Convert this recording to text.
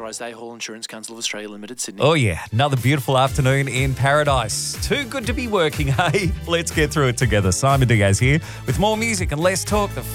Day Hall Insurance Council of Australia Limited, Sydney. Oh, yeah. Another beautiful afternoon in paradise. Too good to be working, hey? Let's get through it together. Simon Diaz here with more music and less talk. The